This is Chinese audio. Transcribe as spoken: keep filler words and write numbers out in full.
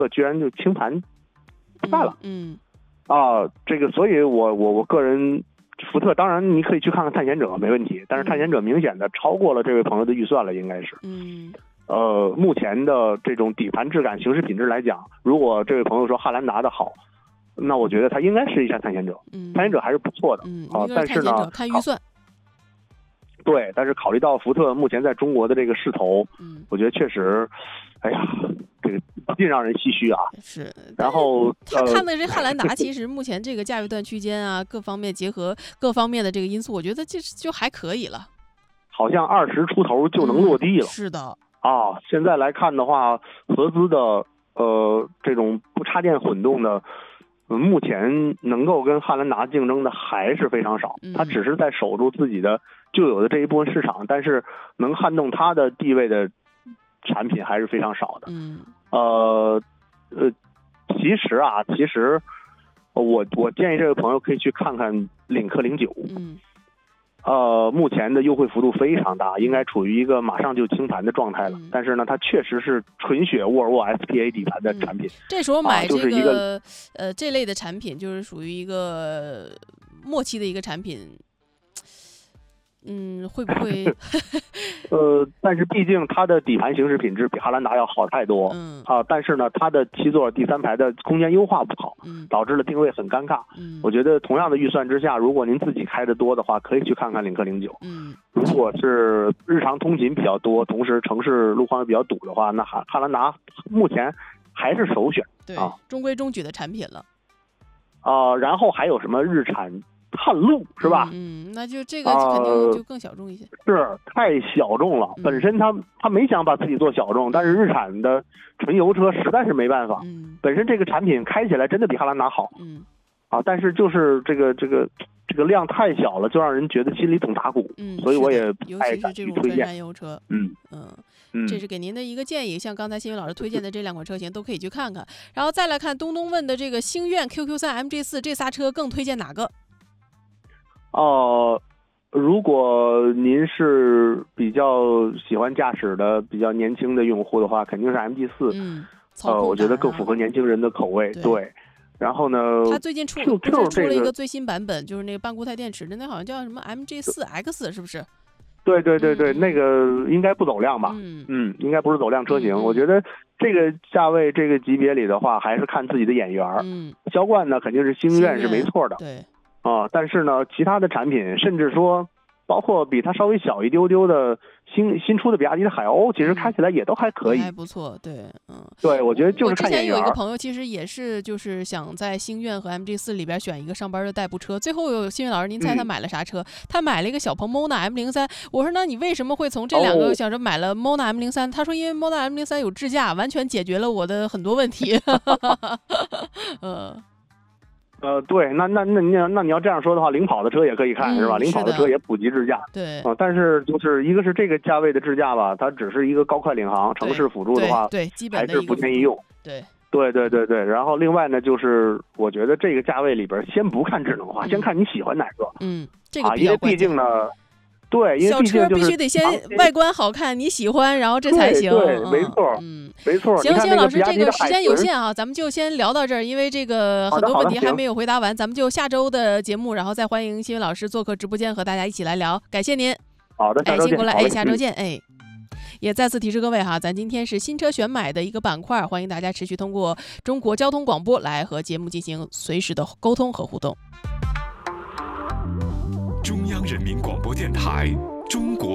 居然就清盘不在了。 嗯啊，这个，所以我我我个人，福特当然你可以去看看探险者没问题，但是探险者明显的超过了这位朋友的预算了，应该是。 嗯。 呃，目前的这种底盘质感、行驶品质来讲，如果这位朋友说汉兰达的好，那我觉得它应该试一下探险者。 嗯， 探险者还是不错的。 嗯， 啊，但是呢， 看预算。 对，但是考虑到福特目前在中国的这个势头， 嗯， 我觉得确实，哎呀，这个不禁让人唏嘘啊。 是。 然后他看的是汉兰达，呃、其实目前这个价位段区间啊，各方面结合各方面的这个因素，我觉得这就还可以了。 好像二十出头就能落地了。 嗯、是的。 啊，现在来看的话，合资的呃这种不插电混动的。目前能够跟汉兰达竞争的还是非常少，它只是在守住自己的旧有的这一部分市场，但是能撼动它的地位的产品还是非常少的。 嗯， 呃呃，其实啊，其实我我建议这位朋友可以去看看领克零九。 嗯。 呃，目前的优惠幅度非常大，应该处于一个马上就清盘的状态了。 嗯、 但是呢，它确实是纯血沃尔沃 S P A 底盘的产品。嗯、 这时候买这个、 啊就是、一个呃这类的产品，就是属于一个末期的一个产品。嗯，会不会？ 呃，但是毕竟它的底盘行驶品质比汉兰达要好太多。 嗯啊，但是呢，它的七座第三排的空间优化不好， 嗯， 导致了定位很尴尬。 嗯， 我觉得同样的预算之下，如果您自己开的多的话，可以去看看领克零九。 嗯， 如果是日常通勤比较多，同时城市路况比较堵的话，那汉汉兰达目前还是首选。 对啊， 中规中矩的产品了。 啊、呃，然后还有什么日产？探路是吧？ 嗯，那就这个肯定就更小众一些。 呃、是太小众了， 嗯、 本身他他没想把自己做小众，但是日产的纯油车实在是没办法。 嗯， 本身这个产品开起来真的比汉兰达好。 嗯， 啊，但是就是这个这个这个量太小了，就让人觉得心里总打鼓。 嗯， 所以我也不尤太其是这种推荐纯燃油车。 嗯嗯。 嗯， 这是给您的一个建议，像刚才新宇老师推荐的这两款车型都可以去看看，然后再来看东东问的这个星愿 Q Q 三 M G 四这仨车更推荐哪个？ 哦、呃，如果您是比较喜欢驾驶的、比较年轻的用户的话，肯定是 M G 四。 嗯， 呃，我觉得更符合年轻人的口味。 对。 对然后呢， 它最近出不是出了一个最新版本，就是那个半固态电池的，那好像叫什么 M G 四 X 是不是？ 对对对对， 嗯、 那个应该不走量吧？ 嗯嗯，应该不是走量车型。 嗯、 我觉得这个价位、这个级别里的话，还是看自己的眼缘。 嗯， 销冠呢肯定是星愿是没错的。 对。 啊，但是呢，其他的产品，甚至说，包括比它稍微小一丢丢的新新出的比亚迪的海鸥，其实开起来也都还可以， 还不错。对，嗯， 对，我觉得就是看眼缘。 我之前有一个朋友，其实也是就是想在星愿和 M G 四里边选一个上班的代步车。最后有星愿老师，您猜他买了啥车？嗯、他买了一个小鹏 Mona M 零三。我说那你为什么会从这两个想着买了 Mona M 零三？他说因为 Mona M 零三有智驾，完全解决了我的很多问题。呃。 呃，对，那那那你那你要这样说的话，领跑的车也可以看， 嗯、 是吧？领跑的车也普及智驾， 对， 啊、呃，但是就是一个是这个价位的智驾吧，它只是一个高快领航，城市辅助的话， 对，基本还是不建议用。 对， 对对对对。然后另外呢，就是我觉得这个价位里边，先不看智能化， 嗯、 先看你喜欢哪个。 嗯，这个啊，因为毕竟呢。对，因为毕竟小车必须得先外观好看，你喜欢，然后这才行。 对，对没错， 嗯， 没错。 行，星老师，这个时间有限啊， 咱们就先聊到这儿，因为这个很多问题还没有回答完，咱们就下周的节目，然后再欢迎星老师做客直播间和大家一起来聊。感谢您。 好的， 哎，辛苦了，哎，下周嗯、 见，哎。也再次提示各位哈，咱今天是新车选买的一个板块，欢迎大家持续通过中国交通广播来和节目进行随时的沟通和互动。 中央人民广播电台中国